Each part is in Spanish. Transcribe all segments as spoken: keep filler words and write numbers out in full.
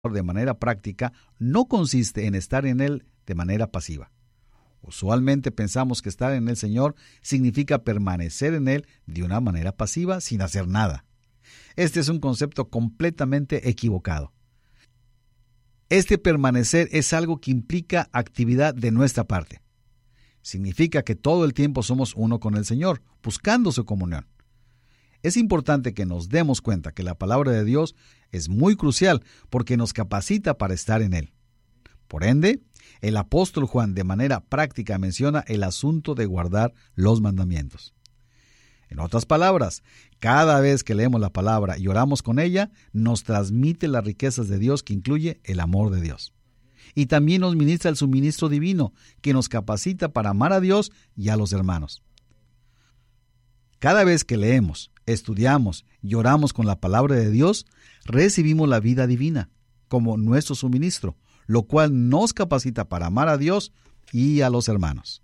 de manera práctica no consiste en estar en Él de manera pasiva. Usualmente pensamos que estar en el Señor significa permanecer en Él de una manera pasiva sin hacer nada. Este es un concepto completamente equivocado. Este permanecer es algo que implica actividad de nuestra parte. Significa que todo el tiempo somos uno con el Señor, buscando su comunión. Es importante que nos demos cuenta que la palabra de Dios es muy crucial porque nos capacita para estar en Él. Por ende, el apóstol Juan de manera práctica menciona el asunto de guardar los mandamientos. En otras palabras, cada vez que leemos la palabra y oramos con ella, nos transmite las riquezas de Dios que incluye el amor de Dios. Y también nos ministra el suministro divino que nos capacita para amar a Dios y a los hermanos. Cada vez que leemos, estudiamos y oramos con la palabra de Dios, recibimos la vida divina como nuestro suministro, lo cual nos capacita para amar a Dios y a los hermanos.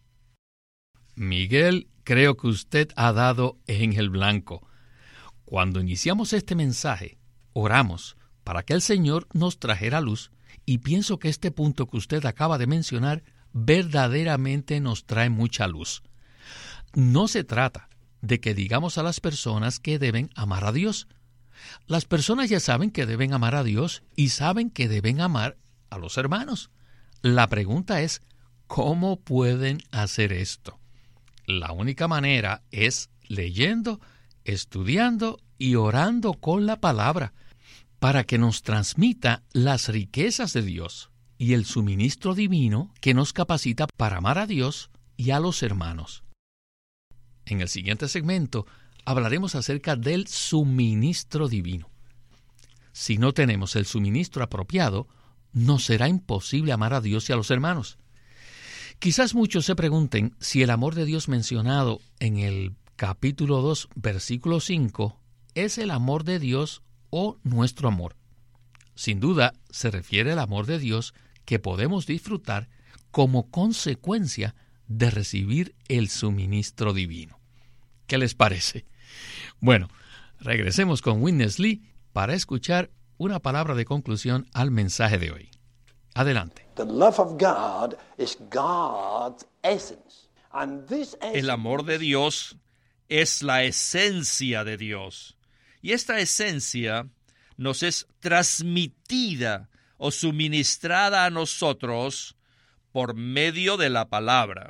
Miguel, creo que usted ha dado en el blanco. Cuando iniciamos este mensaje, oramos para que el Señor nos trajera luz, y pienso que este punto que usted acaba de mencionar verdaderamente nos trae mucha luz. No se trata de que digamos a las personas que deben amar a Dios. Las personas ya saben que deben amar a Dios y saben que deben amar a los hermanos. La pregunta es, ¿cómo pueden hacer esto? La única manera es leyendo, estudiando y orando con la palabra para que nos transmita las riquezas de Dios y el suministro divino que nos capacita para amar a Dios y a los hermanos. En el siguiente segmento hablaremos acerca del suministro divino. Si no tenemos el suministro apropiado, nos será imposible amar a Dios y a los hermanos. Quizás muchos se pregunten si el amor de Dios mencionado en el capítulo dos, versículo cinco, es el amor de Dios o nuestro amor. Sin duda, se refiere al amor de Dios que podemos disfrutar como consecuencia de recibir el suministro divino. ¿Qué les parece? Bueno, regresemos con Witness Lee para escuchar una palabra de conclusión al mensaje de hoy. Adelante. El amor de Dios es la esencia de Dios. Y esta esencia nos es transmitida o suministrada a nosotros por medio de la palabra.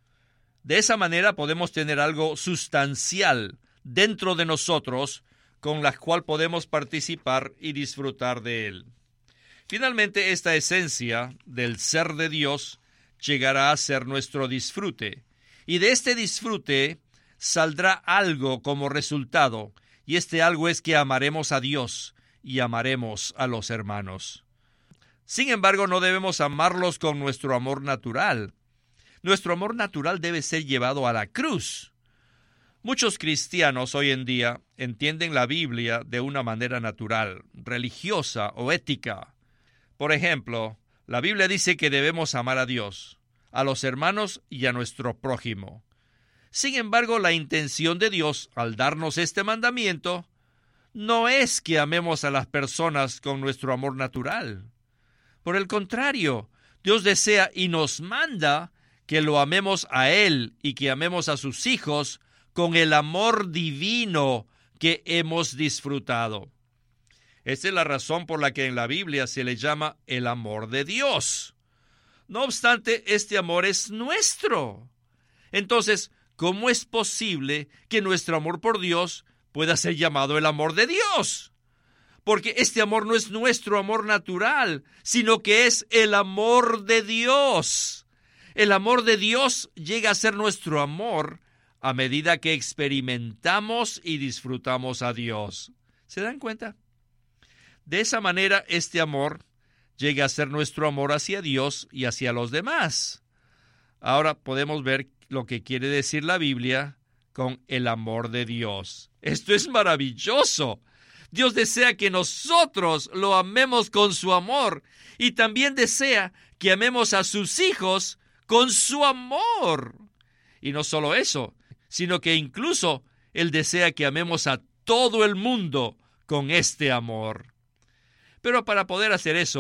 De esa manera podemos tener algo sustancial dentro de nosotros con la cual podemos participar y disfrutar de él. Finalmente, esta esencia del ser de Dios llegará a ser nuestro disfrute. Y de este disfrute saldrá algo como resultado. Y este algo es que amaremos a Dios y amaremos a los hermanos. Sin embargo, no debemos amarlos con nuestro amor natural. Nuestro amor natural debe ser llevado a la cruz. Muchos cristianos hoy en día entienden la Biblia de una manera natural, religiosa o ética. Por ejemplo, la Biblia dice que debemos amar a Dios, a los hermanos y a nuestro prójimo. Sin embargo, la intención de Dios al darnos este mandamiento no es que amemos a las personas con nuestro amor natural. Por el contrario, Dios desea y nos manda que lo amemos a Él y que amemos a sus hijos con el amor divino que hemos disfrutado. Esta es la razón por la que en la Biblia se le llama el amor de Dios. No obstante, este amor es nuestro. Entonces, ¿cómo es posible que nuestro amor por Dios pueda ser llamado el amor de Dios? Porque este amor no es nuestro amor natural, sino que es el amor de Dios. El amor de Dios llega a ser nuestro amor a medida que experimentamos y disfrutamos a Dios. ¿Se dan cuenta? De esa manera, este amor llega a ser nuestro amor hacia Dios y hacia los demás. Ahora podemos ver lo que quiere decir la Biblia con el amor de Dios. Esto es maravilloso. Dios desea que nosotros lo amemos con su amor y también desea que amemos a sus hijos con su amor. Y no solo eso, sino que incluso Él desea que amemos a todo el mundo con este amor. Pero para poder hacer eso,